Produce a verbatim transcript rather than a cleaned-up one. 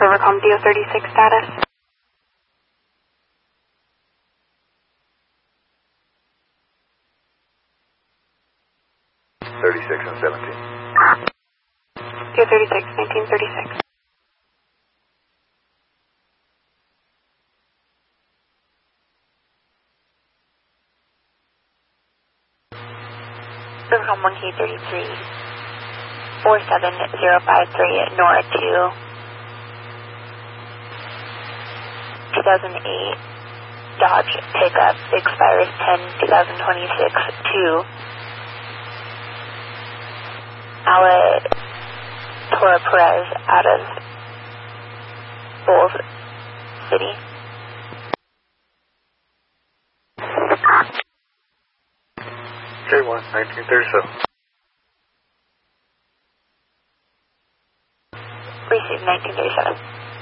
Rivercom D O thirty-six status. thirty-six and seventeen. D O thirty-six, nineteen thirty-six. Rivercom one K thirty-three, four seven zero five three, Nora two, two thousand eight Dodge pickup, expires ten twenty twenty-six, two. Outlet Tora Perez out of Bulls City. K one, nineteen thirty-seven. Receive nineteen thirty-seven.